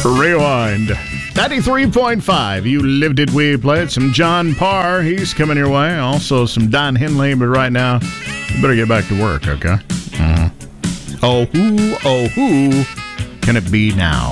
Rewind. 93.5. You lived it, we played. Some John Parr. He's coming your way. Also some Don Henley. But right now, you better get back to work, okay? Oh, who can it be now?